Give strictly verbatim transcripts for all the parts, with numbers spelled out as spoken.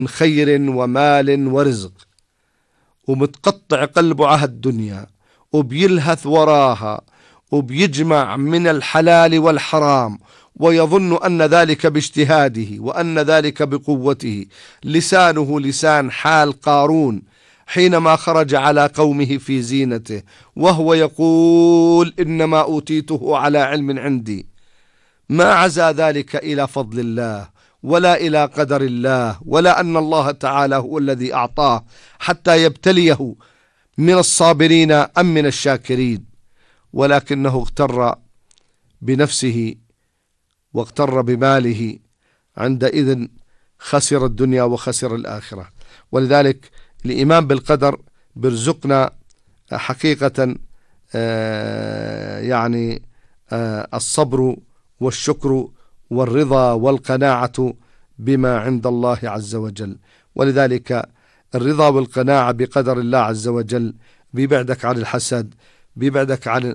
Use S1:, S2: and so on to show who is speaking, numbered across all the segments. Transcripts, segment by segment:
S1: من خير ومال ورزق، ومتقطع قلبه على الدنيا وبيلهث وراها وبيجمع من الحلال والحرام ويظن أن ذلك باجتهاده وأن ذلك بقوته. لسانه لسان حال قارون حينما خرج على قومه في زينته وهو يقول إنما أوتيته على علم عندي، ما عزى ذلك إلى فضل الله ولا إلى قدر الله ولا أن الله تعالى هو الذي أعطاه حتى يبتليه من الصابرين أم من الشاكرين، ولكنه اغتر بنفسه واغتر بماله، عندئذ خسر الدنيا وخسر الآخرة. ولذلك الإيمان بالقدر برزقنا حقيقة يعني الصبر والشكر والرضا والقناعة بما عند الله عز وجل. ولذلك الرضا والقناعة بقدر الله عز وجل بيبعدك عن الحسد، بيبعدك عن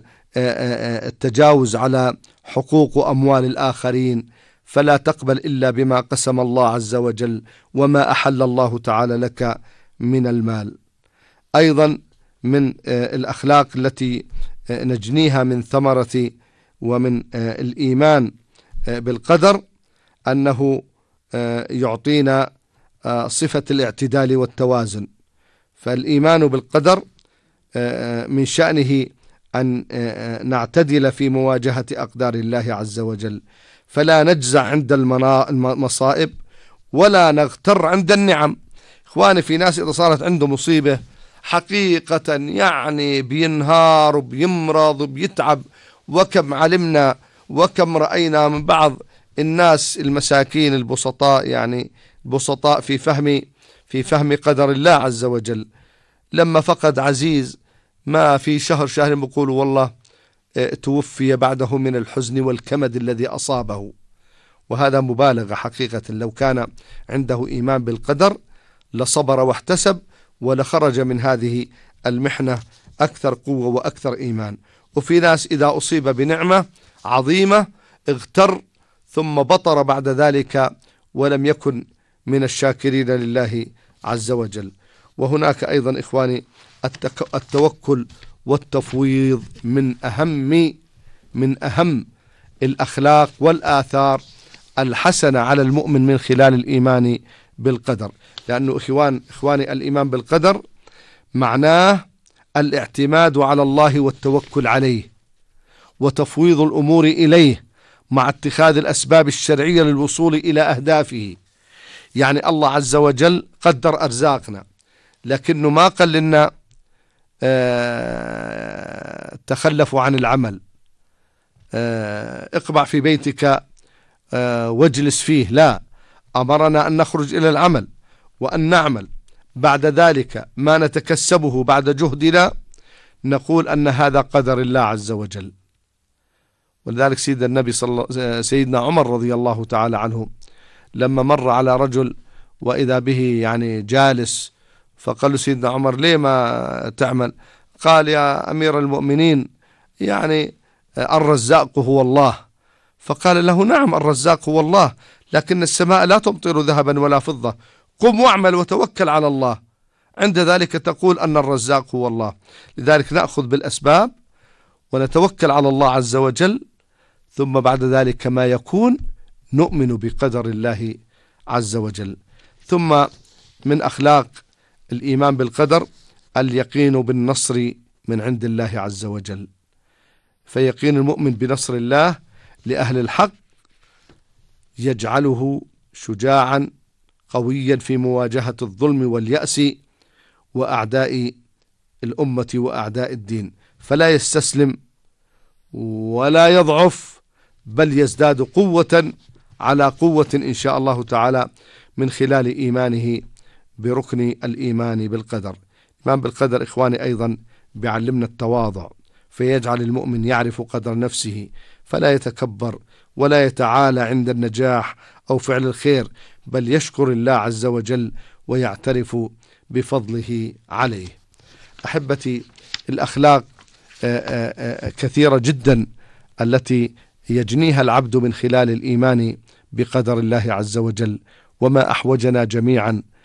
S1: التجاوز على حقوق وأموال الآخرين، فلا تقبل إلا بما قسم الله عز وجل وما أحل الله تعالى لك من المال. أيضا من الأخلاق التي نجنيها من ثمرة ومن الإيمان بالقدر أنه يعطينا صفة الاعتدال والتوازن. فالإيمان بالقدر من شأنه أن نعتدل في مواجهة أقدار الله عز وجل، فلا نجزع عند المصائب ولا نغتر عند النعم. إخواني، في ناس إذا صارت عنده مصيبة حقيقة يعني بينهار وبيمرض وبيتعب، وكم علمنا وكم رأينا من بعض الناس المساكين البسطاء، يعني بسطاء في فهم في فهم قدر الله عز وجل، لما فقد عزيز ما في شهر شهرين بيقولوا والله توفي بعده من الحزن والكمد الذي أصابه. وهذا مبالغة حقيقة. لو كان عنده إيمان بالقدر لصبر واحتسب ولخرج من هذه المحنة أكثر قوة وأكثر إيمان. وفي ناس إذا أصيب بنعمة عظيمة اغتر ثم بطر بعد ذلك ولم يكن من الشاكرين لله عز وجل. وهناك أيضا إخواني التوكل والتفويض من أهم من أهم الأخلاق والآثار الحسنة على المؤمن من خلال الإيمان بالقدر. لأنه إخوان إخواني الإيمان بالقدر معناه الاعتماد على الله والتوكل عليه وتفويض الأمور إليه مع اتخاذ الأسباب الشرعية للوصول إلى أهدافه. يعني الله عز وجل قدر أرزاقنا، لكنه ما قال لنا اه تخلفوا عن العمل، اه اقبع في بيتك اه واجلس فيه، لا، أمرنا أن نخرج إلى العمل وأن نعمل. بعد ذلك ما نتكسبه بعد جهدنا نقول أن هذا قدر الله عز وجل. ولذلك سيد النبي صلى سيدنا عمر رضي الله تعالى عنه لما مر على رجل وإذا به يعني جالس، فقال له سيدنا عمر ليه ما تعمل؟ قال يا أمير المؤمنين يعني الرزاق هو الله. فقال له نعم الرزاق هو الله، لكن السماء لا تمطر ذهبا ولا فضة، قم واعمل وتوكل على الله، عند ذلك تقول أن الرزاق هو الله. لذلك نأخذ بالأسباب ونتوكل على الله عز وجل، ثم بعد ذلك ما يكون نؤمن بقدر الله عز وجل. ثم من أخلاق الإيمان بالقدر اليقين بالنصر من عند الله عز وجل. فيقين المؤمن بنصر الله لأهل الحق يجعله شجاعا قويا في مواجهة الظلم واليأس وأعداء الأمة وأعداء الدين، فلا يستسلم ولا يضعف، بل يزداد قوة على قوة إن شاء الله تعالى من خلال إيمانه بركن الإيمان بالقدر. الإيمان بالقدر إخواني أيضا بيعلمنا التواضع، فيجعل المؤمن يعرف قدر نفسه فلا يتكبر ولا يتعالى عند النجاح أو فعل الخير، بل يشكر الله عز وجل ويعترف بفضله عليه. أحبتي، الأخلاق كثيرة جدا التي يجنيها العبد من خلال الإيمان بقدر الله عز وجل وما أحوجنا جميعا